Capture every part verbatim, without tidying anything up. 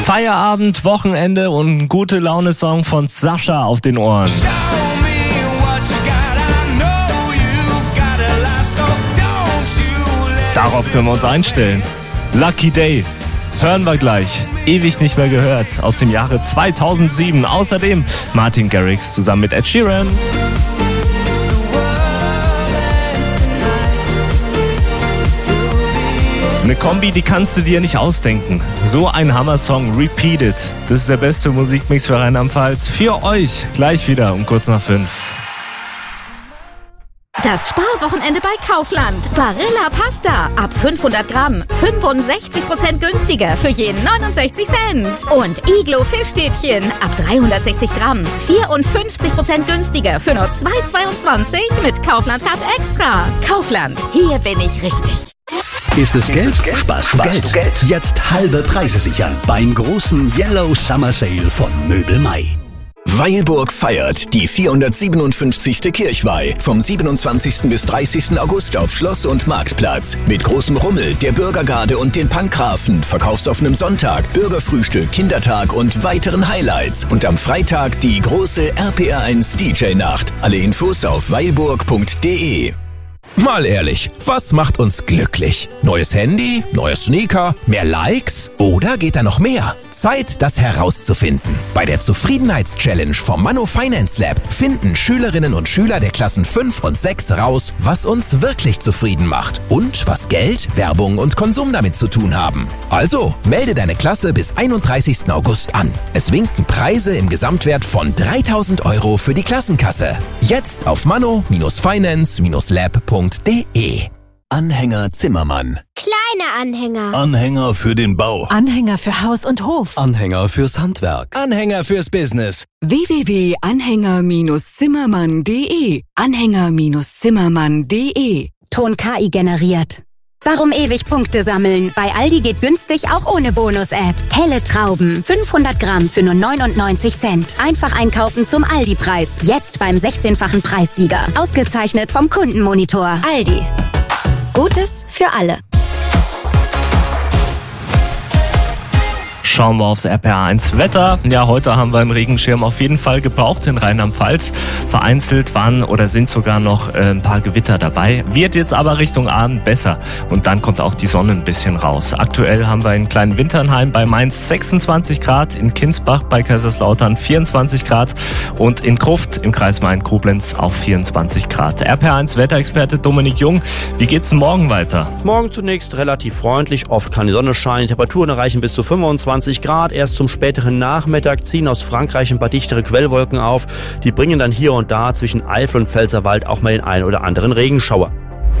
Feierabend, Wochenende und ein gute Laune-Song von Sascha auf den Ohren. Darauf können wir uns einstellen. Lucky Day. Hören wir gleich. Ewig nicht mehr gehört. Aus dem Jahre zweitausendsieben. Außerdem Martin Garrix zusammen mit Ed Sheeran. Eine Kombi, die kannst du dir nicht ausdenken. So ein Hammer-Song, Repeat It. Das ist der beste Musikmix für Rheinland-Pfalz. Für euch gleich wieder um kurz nach fünf. Das Sparwochenende bei Kaufland. Barilla Pasta. Ab fünfhundert Gramm. fünfundsechzig Prozent günstiger für jeden neunundsechzig Cent. Und Iglo Fischstäbchen. Ab dreihundertsechzig Gramm. vierundfünfzig Prozent günstiger für nur zwei Euro zweiundzwanzig mit Kaufland Card Extra. Kaufland. Hier bin ich richtig. Ist es Geld? Sparst du Geld. Geld. Jetzt halbe Preise sichern beim großen Yellow Summer Sale von Möbel Mai. Weilburg feiert die vierhundertsiebenundfünfzigste Kirchweih vom siebenundzwanzigsten bis dreißigsten August auf Schloss und Marktplatz. Mit großem Rummel, der Bürgergarde und den Punkgrafen, verkaufsoffenem Sonntag, Bürgerfrühstück, Kindertag und weiteren Highlights. Und am Freitag die große R P R eins D J-Nacht. Alle Infos auf weilburg punkt de. Mal ehrlich, was macht uns glücklich? Neues Handy? Neue Sneaker? Mehr Likes? Oder geht da noch mehr? Zeit, das herauszufinden. Bei der Zufriedenheitschallenge vom Mano Finance Lab finden Schülerinnen und Schüler der Klassen fünf und sechs raus, was uns wirklich zufrieden macht und was Geld, Werbung und Konsum damit zu tun haben. Also, melde deine Klasse bis einunddreißigsten August an. Es winken Preise im Gesamtwert von dreitausend Euro für die Klassenkasse. Jetzt auf mano Finance lab punkt de. Anhänger Zimmermann. Kleine Anhänger. Anhänger für den Bau. Anhänger für Haus und Hof. Anhänger fürs Handwerk. Anhänger fürs Business. w w w punkt anhänger zimmermann punkt de. Anhänger zimmermann punkt de. Ton K I generiert. Warum ewig Punkte sammeln? Bei Aldi geht günstig auch ohne Bonus-App. Helle Trauben, fünfhundert Gramm für nur neunundneunzig Cent. Einfach einkaufen zum Aldi-Preis. Jetzt beim sechzehnfachen Preissieger. Ausgezeichnet vom Kundenmonitor. Aldi. Gutes für alle. Schauen wir aufs R P R eins Wetter. Ja, heute haben wir einen Regenschirm auf jeden Fall gebraucht in Rheinland-Pfalz. Vereinzelt waren oder sind sogar noch äh, ein paar Gewitter dabei. Wird jetzt aber Richtung Abend besser. Und dann kommt auch die Sonne ein bisschen raus. Aktuell haben wir in Kleinwinternheim bei Mainz sechsundzwanzig Grad, in Kinsbach bei Kaiserslautern vierundzwanzig Grad und in Gruft im Kreis Main-Koblenz auch vierundzwanzig Grad. R P R eins Wetterexperte Dominik Jung, wie geht's denn morgen weiter? Morgen zunächst relativ freundlich. Oft kann die Sonne scheinen. Temperaturen erreichen bis zu fünfundzwanzig Grad. Erst zum späteren Nachmittag ziehen aus Frankreich ein paar dichtere Quellwolken auf. Die bringen dann hier und da zwischen Eifel und Pfälzerwald auch mal den einen oder anderen Regenschauer.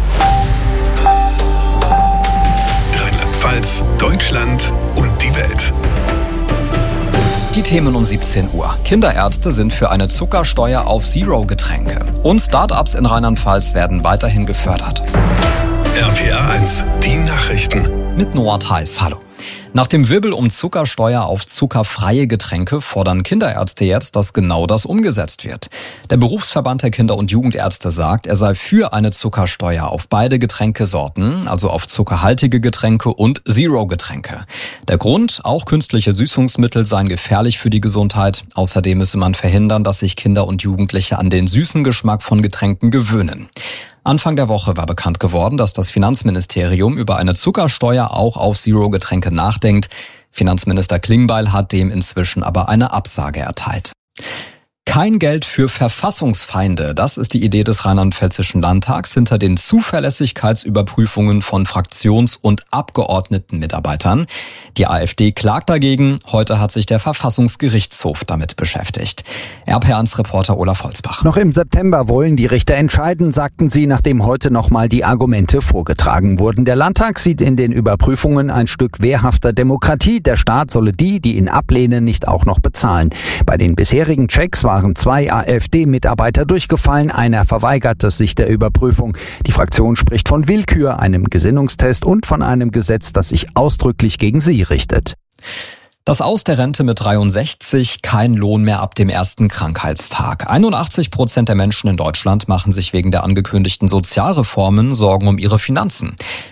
Rheinland-Pfalz, Deutschland und die Welt. Die Themen um siebzehn Uhr. Kinderärzte sind für eine Zuckersteuer auf Zero-Getränke. Und Start-ups in Rheinland-Pfalz werden weiterhin gefördert. R P R eins, die Nachrichten. Mit Noah Theis, hallo. Nach dem Wirbel um Zuckersteuer auf zuckerfreie Getränke fordern Kinderärzte jetzt, dass genau das umgesetzt wird. Der Berufsverband der Kinder- und Jugendärzte sagt, er sei für eine Zuckersteuer auf beide Getränkesorten, also auf zuckerhaltige Getränke und Zero-Getränke. Der Grund, auch künstliche Süßungsmittel seien gefährlich für die Gesundheit. Außerdem müsse man verhindern, dass sich Kinder und Jugendliche an den süßen Geschmack von Getränken gewöhnen. Anfang der Woche war bekannt geworden, dass das Finanzministerium über eine Zuckersteuer auch auf Zero-Getränke nachdenkt. Finanzminister Klingbeil hat dem inzwischen aber eine Absage erteilt. Kein Geld für Verfassungsfeinde, das ist die Idee des Rheinland-Pfälzischen Landtags hinter den Zuverlässigkeitsüberprüfungen von Fraktions- und Abgeordnetenmitarbeitern. Die AfD klagt dagegen. Heute hat sich der Verfassungsgerichtshof damit beschäftigt. R P R eins Reporter Olaf Holzbach. Noch im September wollen die Richter entscheiden, sagten sie, nachdem heute nochmal die Argumente vorgetragen wurden. Der Landtag sieht in den Überprüfungen ein Stück wehrhafter Demokratie. Der Staat solle die, die ihn ablehnen, nicht auch noch bezahlen. Bei den bisherigen Checks waren zwei AfD-Mitarbeiter durchgefallen. Einer verweigerte sich der Überprüfung. Die Fraktion spricht von Willkür, einem Gesinnungstest und von einem Gesetz, das sich ausdrücklich gegen sie richtet. Das Aus der Rente mit dreiundsechzig, kein Lohn mehr ab dem ersten Krankheitstag. einundachtzig Prozent der Menschen in Deutschland machen sich wegen der angekündigten Sozialreformen Sorgen um ihre Finanzen.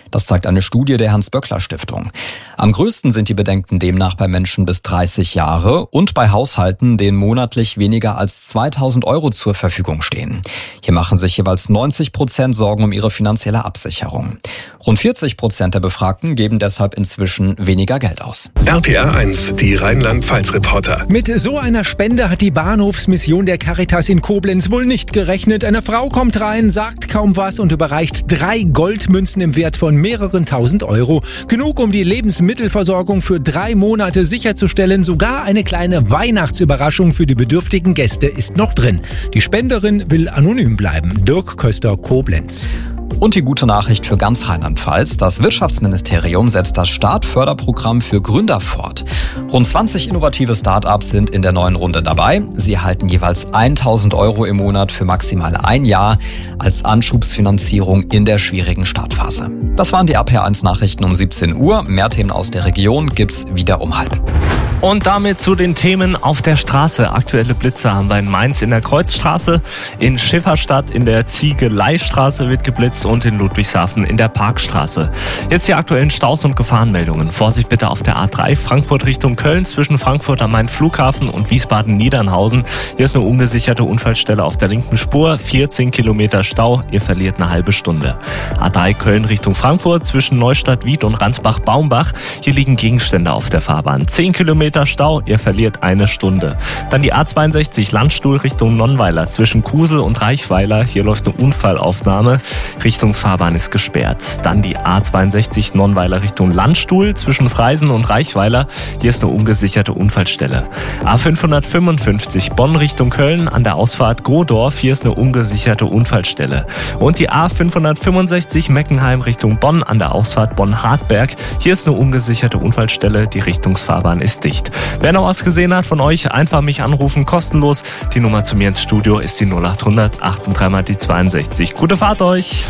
Das zeigt eine Studie der Hans-Böckler-Stiftung. Am größten sind die Bedenken demnach bei Menschen bis dreißig Jahre und bei Haushalten, denen monatlich weniger als zweitausend Euro zur Verfügung stehen. Hier machen sich jeweils neunzig Prozent Sorgen um ihre finanzielle Absicherung. Rund vierzig Prozent der Befragten geben deshalb inzwischen weniger Geld aus. R P R eins, die Rheinland-Pfalz-Reporter. Mit so einer Spende hat die Bahnhofsmission der Caritas in Koblenz wohl nicht gerechnet. Eine Frau kommt rein, sagt kaum was und überreicht drei Goldmünzen im Wert von mehreren tausend Euro. Genug, um die Lebensmittelversorgung für drei Monate sicherzustellen. Sogar eine kleine Weihnachtsüberraschung für die bedürftigen Gäste ist noch drin. Die Spenderin will anonym bleiben. Dirk Köster, Koblenz. Und die gute Nachricht für ganz Rheinland-Pfalz. Das Wirtschaftsministerium setzt das Startförderprogramm für Gründer fort. Rund zwanzig innovative Start-ups sind in der neuen Runde dabei. Sie erhalten jeweils tausend Euro im Monat für maximal ein Jahr als Anschubsfinanzierung in der schwierigen Startphase. Das waren die R P R eins Nachrichten um siebzehn Uhr. Mehr Themen aus der Region gibt's wieder um halb. Und damit zu den Themen auf der Straße. Aktuelle Blitze haben wir in Mainz in der Kreuzstraße, in Schifferstadt in der Ziegeleistraße wird geblitzt und in Ludwigshafen in der Parkstraße. Jetzt die aktuellen Staus und Gefahrenmeldungen. Vorsicht bitte auf der A drei Frankfurt Richtung Köln zwischen Frankfurt am Main Flughafen und Wiesbaden-Niedernhausen. Hier ist eine ungesicherte Unfallstelle auf der linken Spur. vierzehn Kilometer Stau, ihr verliert eine halbe Stunde. A drei Köln Richtung Frankfurt zwischen Neustadt-Wied und Ransbach-Baumbach. Hier liegen Gegenstände auf der Fahrbahn. zehn Kilometer Stau, ihr verliert eine Stunde. Dann die A zweiundsechzig Landstuhl Richtung Nonnweiler zwischen Kusel und Reichweiler. Hier läuft eine Unfallaufnahme. Richtungsfahrbahn ist gesperrt. Dann die A zweiundsechzig Nonnweiler Richtung Landstuhl zwischen Freisen und Reichweiler. Hier ist eine ungesicherte Unfallstelle. A fünfhundertfünfundfünfzig Bonn Richtung Köln an der Ausfahrt Godorf. Hier ist eine ungesicherte Unfallstelle. Und die A fünfhundertfünfundsechzig Meckenheim Richtung Bonn an der Ausfahrt Bonn-Hartberg. Hier ist eine ungesicherte Unfallstelle. Die Richtungsfahrbahn ist dicht. Wer noch was gesehen hat von euch, einfach mich anrufen, kostenlos. Die Nummer zu mir ins Studio ist die null acht hundert achtunddreißig mal die zweiundsechzig. Gute Fahrt euch!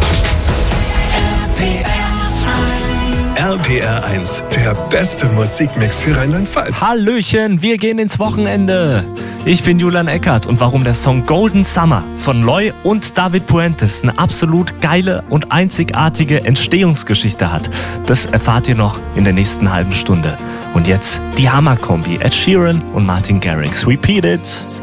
R P R eins, der beste Musikmix für Rheinland-Pfalz. Hallöchen, wir gehen ins Wochenende. Ich bin Julian Eckert und warum der Song Golden Summer von Loy und David Puentes eine absolut geile und einzigartige Entstehungsgeschichte hat, das erfahrt ihr noch in der nächsten halben Stunde. Und jetzt die Hammerkombi Ed Sheeran und Martin Garrix. Repeat it.